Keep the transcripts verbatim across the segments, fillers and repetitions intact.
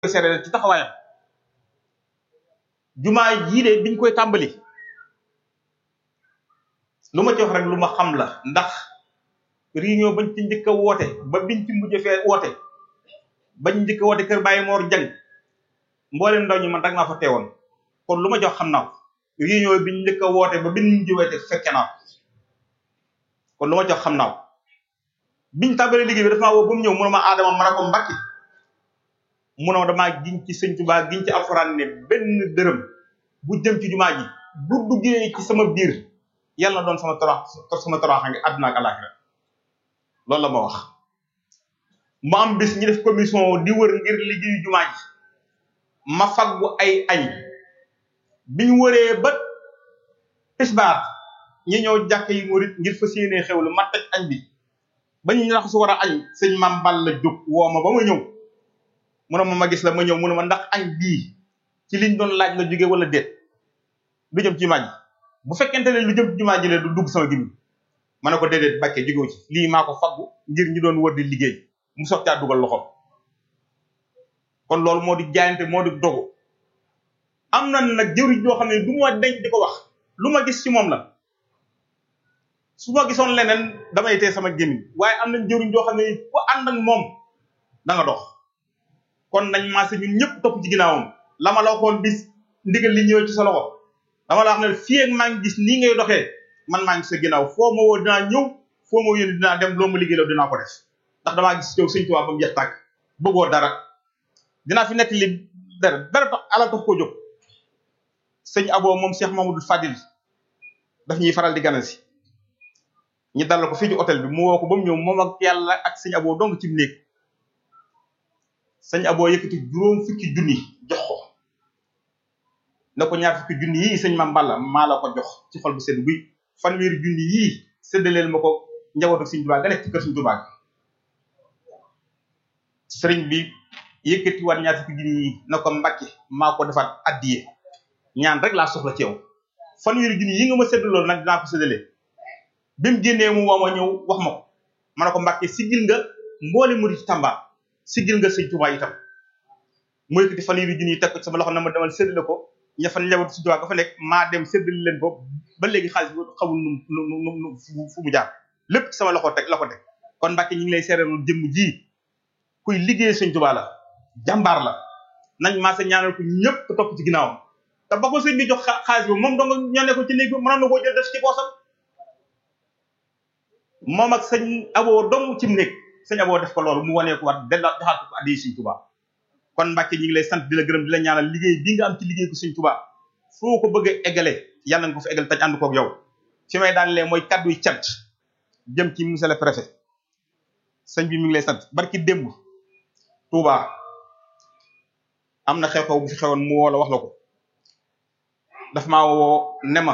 seere ci taxawaayam jumaa jii de biñ koy tàmbali lu ma ci wax rek lu ma xam la ndax réunion bañ ci njëkk a woote ba biñ ci mujj fee woote bañ njëkk a woote kër Baye Mor Jang mboolem ndaw ñi man rek naa fa teewoon kon lu ma jox xam naa ko réunion biñ njëkk a woote ba biñ mujj woote fekke naa ko kon lu ma jox xam naa ko biñ tàmbalee liggéey bi dafa maa woo ba mu ñëw mu ne ma Adama ma ne ko Mbàkke mu ne ma damaa giñ ci sëñ Tuubaa giñ ci alxuraan ne benn dërëm bu jëm ci jumaa ji bu duggee ci sama biir yàlla na doon sama torox sama toroxa ngi àdduna ak àllaaxira loolu la ma wax mu am bis ñu def commission di wër ngir liggéeyu jumaa ji ma faggu ay añ biñ wëree ba tisbaar ñi ñëw jàkk yi murit ngir fas yéenee xewlu ma teg añ bi ba ñu rax su war a añ sëñ Mam Bal la jóg woo ma ba ma ñëw mu ne ma ma gis la ma ñëw mu ne ma ndax añ bii ci liñ doon laaj la jóge wala déet lu jëm ci jumaa ji bu fekkente ne lu jëm ci jumaa ji le du dugg sama gimi ma ne ko déedéet Mbàkke jógewu ci lii maa ko faggu ngir ñu doon wër di liggéey mu soog caa dugal loxoom kon loolu moo di jaayante moo di dogu am na nag jëriñ joo xam ne du ma denc di ko wax lu ma gis ci moom la su ma gisoon leneen damay tee sama gémmiñ waaye am nañ jëriñ joo xam ne ku ànd ak moom da nga dox kon nañ maase ñun ñëpp topp ci ginnaawam la ma la waxoon bis ndigal li ñëwee ci sa loxo dama la wax ne fii ak maa ngi gis nii ngay doxee man maa ngi sa ginnaaw foo ma woo dinaa ñëw foo ma yónni dinaa dem loo ma liggéeyloo dinaa ko def ndax damaa gis yow sëñ Tuubaa ba mu jeex tàkk bëggoo dara dinaa fi nekk li dara dara tax alal tax koo jóg sëñ Abo moom Cheikh Mamadou Fadil daf ñuy faral di ganal si ñu dalal ko fii ci hôtel bi mu woo ko ba mu ñëw moom ak yàlla ak sëñ Abo dong ci néeg sëñ Abo yëkkati juróom fukki junni jox ko na ko ñaar fukki junni yii sëñ Mam Balla maa la ko jox ci xol bu sedd guy fanweeri junni yii séddaleel ma ko njabootu sëñ Tuubaa ga nekk ci kër sëñ Tuubaa sëriñ bi yëkkati waat ñaar fukki junni yii na ko Mbàkke maa ko defaat addiye ñaan rek laa soxla ci yow fanweeri junni yi nga ma séddaloon nag dinaa ko séddalee bi mu génnee mu woo ma ñëw wax ma ko ma ne ko Mbàkke siggil nga mboole murid ci Tamba siggil nga sëñ Tuubaa itam mu yëkkati fanweeri junni yi teg ko ci sama loxo na ma demal séddale ko ña fa njabootu sëñ Tuubaa ga fa nekk maa dem séddale leen ko ba léegi xaalis bi xamul nu nu nu fu mu jaar lépp sama loxo teg la ko teg kon Mbàkke ñu ngi lay seereelu jëmm ji kuy liggéey sëñ Tuubaa la jàmbaar la nañ maa sa ñaanal ko ñëpp topp ci ginnaawam te ba ko sëñ bi jox xaalis bi moom dong ñoo ne ko ci néeg bi mënoon na koo jël def ci poosam moom ak sëñ Abo dong ci néeg sëñ Abo def ko loolu mu wanee ko wat della joxaat ko addi sëñ Tuubaa kon Mbàkke ñu ngi lay sant di la gërëm di la ñaanal liggéey bi nga am ci liggéey ko sëñ Tuubaa foo ko bëgg a eggale yàlla nga ko fa eggal tañ ànd koog yow fi may daan lee mooy kaddu yi cant jëm ci monsieur le préfet sëñ bi mi ngi lay sant barki démb Touba am na xew-xew bu fi xewoon mu woo la wax la ko daf maa woo ne ma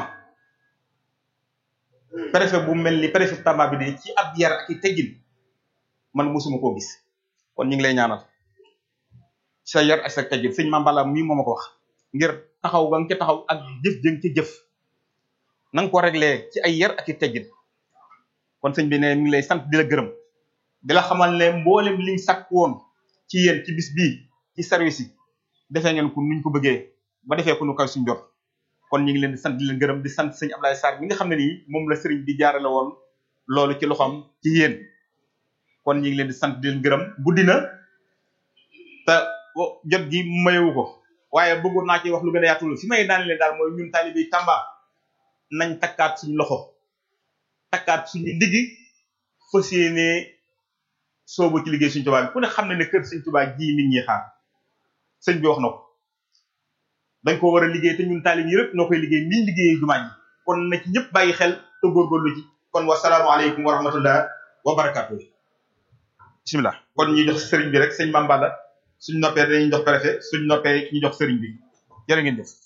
préfet bu mel ni préfet Tamba bi de ci ab yar ak i teggin man mosuma koo gis kon ñu ngi lay ñaanal sa yar ak sa teggin sëñ Mame Balla mii moo ma ko wax ngir taxaw ga nga ca taxaw ak jëf jëng ci jëf na nga ko réglé ci ay yar ak i teggin kon sëñ bi ne mi ngi lay sant di la gërëm di la xamal ne mboolem liñ sàkk woon ci yéen ci bis bii ci service yi defee ngeen ko nuñ ko bëggee ba defee ko nu kaw suñ jot kon ñu ngi leen di sant di leen gërëm di sant sëñ Abdoulaye Sarr mi nga xam ne nii moom la sëriñ bi jaarale woon loolu ci loxoom ci yéen kon ñu ngi leen di sant di leen gërëm guddi na te jot gi mayewu ko waaye bëggoon naa ci wax lu gën a yaatu fi may daane leen daal mooy ñun taalibe Tamba nañ takkaat suñu loxo takkaat suñu ndiggi fas yéene soobu ci liggéey Sëñ Tuubaa bi ku ne xam ne ne kër Sëñ Tuubaa ji nit ñi xaar sëñ bi wax na ko dañ ko war a liggéey te ñun taalib yi rek ñoo koy liggéey niñ liggéeyee jumaa ji kon na ci ñëpp bàyyi xel te góorgóorlu ci kon wasalaamu aleykum wa rahmatullah wa barakaatu bismillah kon ñu jox sëriñ bi rek sëñ Mame Balla suñ noppee dañuy jox préfet suñ noppee ñu jox sëriñ bi jërë ngeen jëf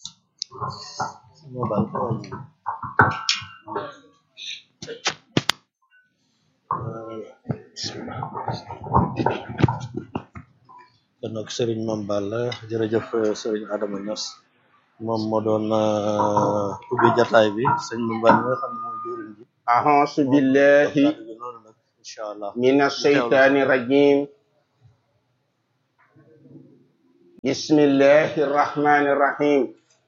kon nag Serigne Mame Balla jërëjëf Serigne Adama Niass moom moo doon ubbi jataay bi sëñ Mame Balla nga xam ne mooy jëriñ ji a'uuzu billahi incha allah mina shaytaani rajim بسم الله الرحمن الرحيم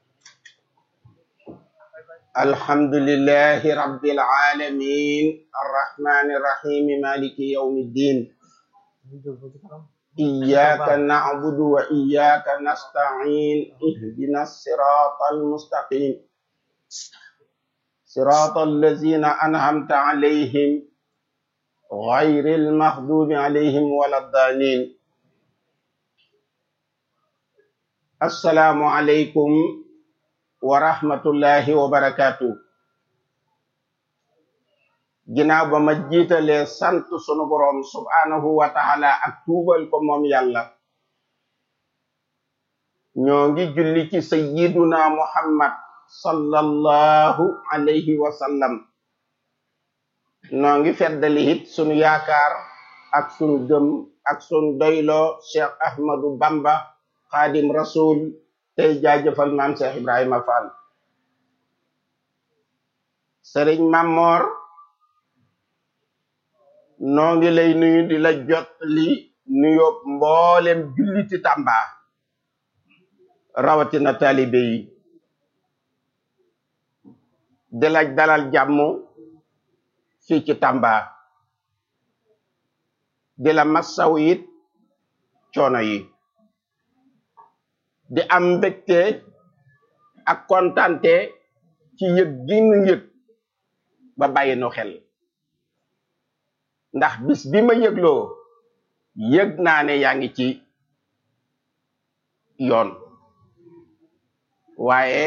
الحمد لله رب العالمين الرحمن الرحيم مالك يوم الدين إياك نعبد وإياك نستعين اهدنا الصراط المستقيم صراط الذين أنعمت عليهم غير المغضوب عليهم ولا الضالين السلام عليكم ورحمة الله وبركاته ginnaaw ba ma jiitalee sant sunu boroom subhanahu wa taala ak tuubal ko moom yàlla ñoo ngi julli ci sayyiduna muhammad sallallahu alayhi wa sallam noo ngi feddali it sunu yaakaar ak sunu gëm ak sunu doyloo Cheikh Ahmadou Bamba Xaadim Rasul tey jaajëfal maam Cheikh Ibrahima Fall Sëriñ Mamor noo ngi lay nuyu di la jot li nuyób mboolem julliti Tamba rawatina taalibe yi di la dalal jàmm fii ci Tamba di la massaw it coono yi di am mbégte ak kontante ci yëg gi nu yëg ba bàyyi nu xel ndax bis bi ma yëgloo yëg naa ne yaa ngi ci yoon waaye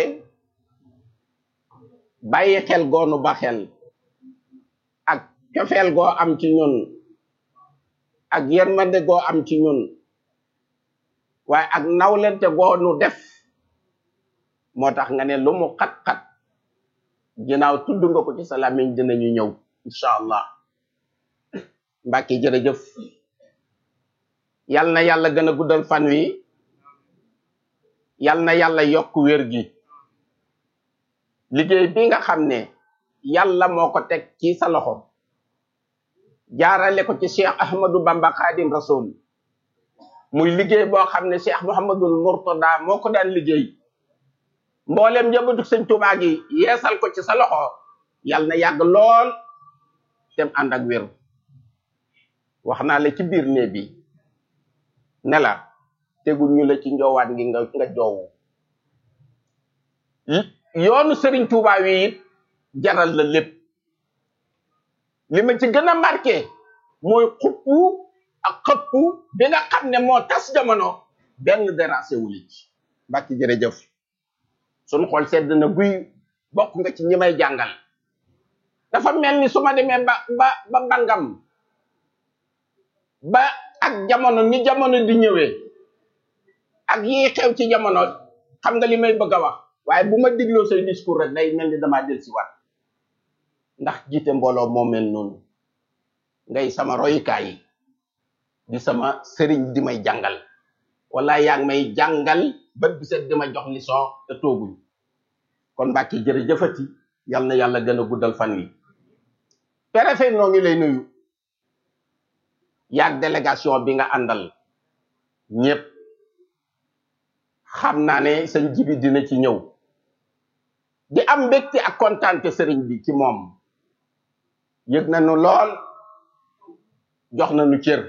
bàyyi xel goonu ba xel ak cofeel goo am ci ñun ak yërmande goo am ci ñun waaye ak nawlente goonu def moo tax nga ne lu mu xat-xat ginnaaw tudd nga ko ci sa làmmiñ dinañu ñëw incha allah Mbàkke jërëjëf yal na yàlla gën a guddal fan wi yal na yàlla yokk wér gi liggéey bi nga xam ne yàlla moo ko teg ci sa loxo jaarale ko ci Cheikh Ahmadou Bamba Khadim Rasoul muy liggéey boo xam ne Cheikh Mouhamadul Mourtada moo ko daan liggéey mboolem njabootu Sëñ Tuubaa gi yeesal ko ci sa loxo yal na yàgg lool tem ànd ak wér wax naa la ci biir néeg bi ne la tegul ñu la ci njoowaat ngi nga nga joowu yoonu Serigne Touba wi it jaral la lépp li ma ci gën a marqué mooy xuppu ak xëppu bi nga xam ne moo tas jamono benn déracé wuli ci Mbàkke jërëjëf sunu xol sedd na guy bokk nga ci ñi may jàngal dafa mel ni su ma demee ba ba ba bangam ba ak jamono ni jamono di ñëwee ak yi xew ci jamono xam nga li may bëgg a wax waaye bu ma digloo say discours rek day mel ni damaa del si waat ndax jiite mbooloo moo mel noonu ngay sama royukaay yi di sama sëriñ di may jàngal wala yaa ngi may jàngal bët bi set di ma jox leçon te tooguñ kon Mbàkke jërëjëfati yal na yàlla gën a guddal fan wi préfet noo ngi lay nuyu yaag délégation bi nga àndal ñëpp xam naa ne sëñ Jibi dina ci ñëw di am mbégte ak kontaante sëriñ bi ci moom yëg nañu lool jox nañu cër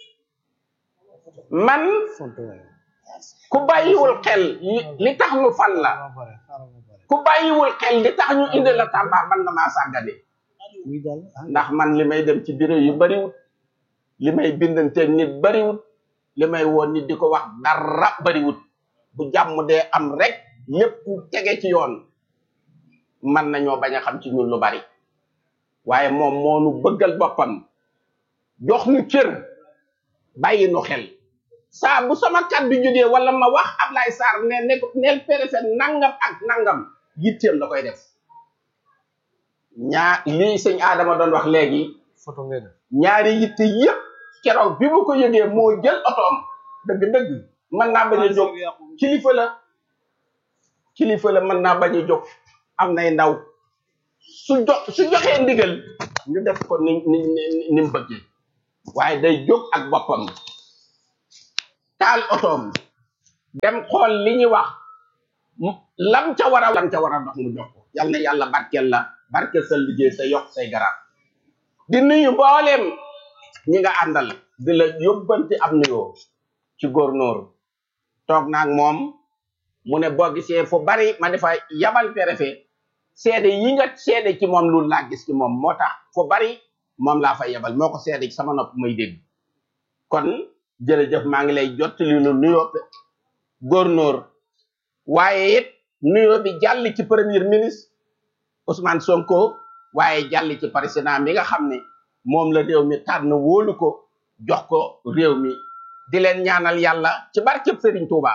man ku bàyyiwul xel li tax ñu fal la ku bàyyiwul xel li tax ñu indi la Tamba man nga maa sàggane ndax man li may dem ci bureau yu bariwut li may bindanteeg nit bariwut li may woon nit di ko wax dara bariwut bu jàmm dee am rek lépp tege ci yoon man nañoo bañ a xam ci ñun lu bari waaye moom moo nu bëggal boppam jox nu cër bàyyi nu xel saa bu sama kàddu jógee wala ma wax Ablaye Sarr ne ne neel préfet nangam ak nangam yitteem la koy def ñaar lii sëñ Adama doon wax léegi photo ngay def ñaari yitte yëpp keroog bi mu ko yëgee moo jël otoom dëgg-dëgg mën naa bañ a jóg kilifa la kilifa la mën naa bañ a jóg am nay ndaw su jo su joxee ndigal ñu def ko ni ni ni mu bëggee waaye day jóg ak boppam taal otoom dem xool li ñuy wax lam ca war a lam ca war a dox mu jox ko yal na yàlla barkeel la barkeel sa liggéey sa yokk say garab di nuyu mbooleem ñi nga àndal di la yóbbanti am nuyoo ci góornóor toog naag moom mu ne boo gisee fu bari ma defa yabal préfet seede yi nga seede ci moom lu laa gis ci moom moo tax fu bari moom laa fa yabal moo ko seede ci sama nopp may dégg kon jërëjëf maa ngi lay jottali lu nuyoo góornóor waaye it nuyoo bi jàll ci premier ministre Ousmane Sonko waaye jàll ci président mi nga xam ne moom la réew mi tànn wóolu ko jox ko réew mi di leen ñaanal yàlla ci barkeb Serigne Touba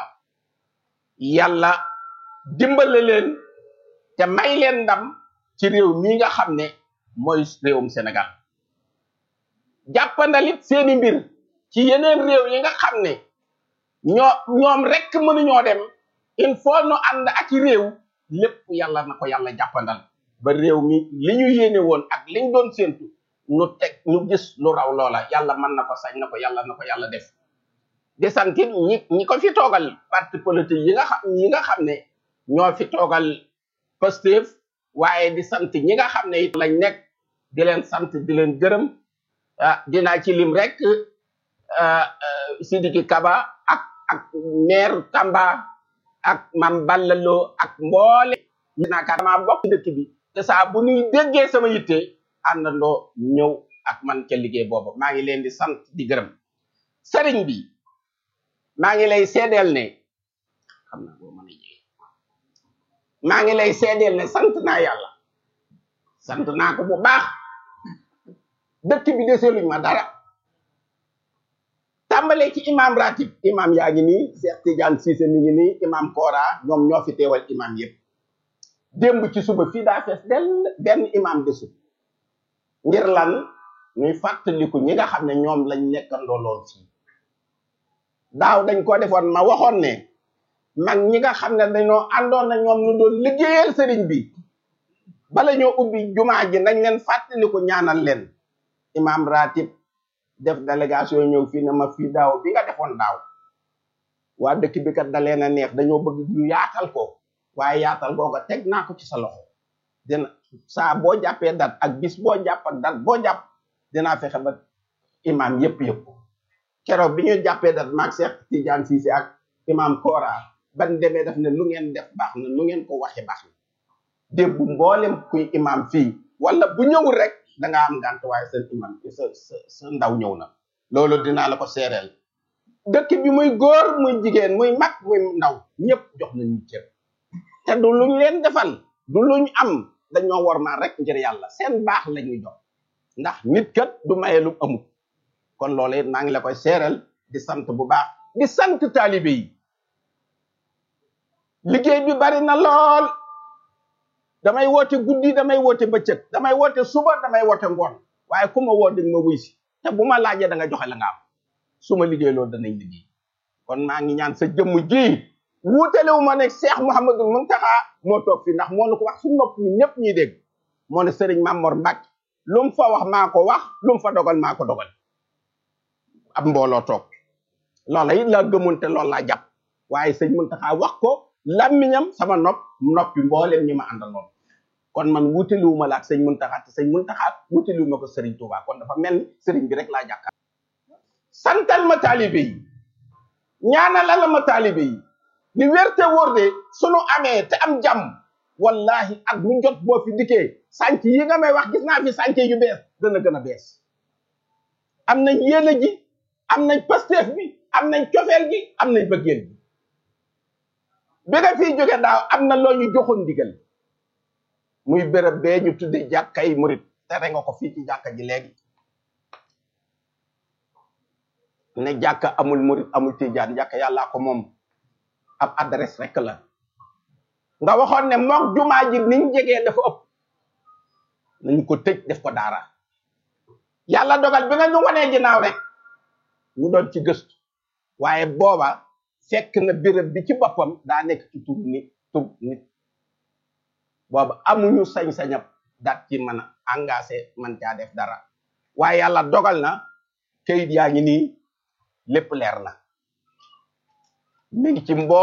yàlla dimbale leen te may leen ndam ci réew mi nga xam ne mooy réewum Sénégal jàppandalit seeni mbir ci yeneen réew yi nga xam ne ñoo ñoom rek mënuñoo dem il faut nu ànd ak i réew lépp yàlla na ko yàlla jàppandal ba réew mi li ñu yéene woon ak liñ doon séentu nu teg ñu gis lu raw loola yàlla mën na ko sañ na ko yàlla na ko yàlla def di sant ñi ñi ko fi toogal parti politique yi nga xam ñi nga xam ne ñoo fi toogal Pastef waaye di sant ñi nga xam ne it lañ nekk di leen sant di leen gërëm ah dinaa ci lim rek Sidiki Kaba ak ak maire Tamba ak Mam Ballalo ak mboole dinaa ka dama bokk dëkk bi te saa bu ñuy déggee sama yitte àndandoo ñëw ak man ca liggéey boobu maa ngi leen di sant di gërëm sëriñ bi maa ngi lay seedeel ne xam naa boo mën a jege maa ngi lay seedeel ne sant naa yàlla sant naa ko bu baax dëkk bi deseluñ ma dara tàmbalee ci imam ratib imam yaa ngi nii Cheikh Tidiane Cissé mi ngi nii imam Kora ñoom ñoo fi teewal imam yëpp démb ci suba fii daa fees del benn imam desu ngir lan ñuy fàttaliku ñi nga xam ne ñoom lañ nekkandoo lool fii daaw dañ ko defoon ma waxoon ne mag ñi nga xam ne dañoo àndoon na ñoom ñu doon liggéeyal sëriñ bi bala ñoo ubbi jumaa ji nañ leen fàttaliku ñaanal leen imam ratib def délégation ñëw fii ne ma fii daaw bi nga defoon daaw waa dëkk bi kat da leen a neex dañoo bëgg ñu yaatal ko waaye yaatal googa teg naa ko ci sa loxo dina saa boo jàppee dat ak bis boo jàpp ak dat boo jàpp dinaa fexe ba imam yëpp yëpp keroog bi ñu jàppee dat maag Cheikh Tidiane Cissé ak imam Kora ban demee def ne lu ngeen def baax na lu ngeen ko waxe baax na dégg mboolem kuy imam fii wala bu ñëwul rek da nga am gànt waaye seen imam sa sa sa ndaw ñëw na loolu dinaa la ko seereel dëkk bi muy góor muy jigéen muy mag muy ndaw ñëpp jox nañu cër te du luñ leen defal du luñ am dañoo war maa rek ngir yàlla seen baax la ñuy jox ndax nit kat du maye lu amul kon loolu it maa ngi la koy seereel di sant bu baax di sant taalibe yi liggéey bi bari na lool damay woote guddi damay woote bëccëg damay woote suba damay woote ngoon waaye ku ma woo dëgg ma wuy si te bu ma laajee da nga joxe la nga am su ma liggéey loolu danañ liggéey kon maa ngi ñaan sa jëmm ji wuutalewu ma ne Cheikh Mouhamadou Mountakha moo toog fi ndax moo na ko wax su nopp ñu ñëpp ñuy dégg moo ne Serigne Mamor Mbacke lu mu fa wax maa ko wax lu mu fa dogal maa ko dogal ab mbooloo toog loola it laa gëmoon te loolu laa jàpp waaye sëñ Mountakha wax ko làmmiñam sama nopp noppi mboolem ñi ma àndaloon kon man wutaliwuma la ak sëñ Mountakha te sëñ Mountakha wutaliwuma ko Serigne Touba kon dafa mel ni Serigne bi rek laa jàkkaar santal ma taalibe yi ñaanalal ma taalibe yi li wérte wóor de sunu amee te am jàmm wallahi ak mu jot boo fi dikkee sànc yi nga may wax gis naa fi sànc yu bees dana gën a bees am nañ yéene ji am nañ pasteef bi am nañ cofeel gi am nañ bëggeel bi bi nga fiy jóge daaw am na loo ñu joxoon ndigal muy béréb bee ñu tudde jàkkay murit tere nga ko fii ci jàkka ji léegi ne jàkka amul murit amul tijaan jàkka yàllaa ko moom ab adresse rek la nga waxoon ne mook jumaa ji niñ jegee dafa ëpp nañu ko tëj def ko daara yàlla dogal bi nga ñu wanee ginnaaw rek ñu doon ci gëstu waaye booba fekk na béréb bi ci boppam daa nekk ci tur nit tur nit booba amuñu sañ-sañab daat ci mën a engagé man caa def dara waaye yàlla dogal na kayit yaa ngi nii lépp leer na mi ngi ci mboolem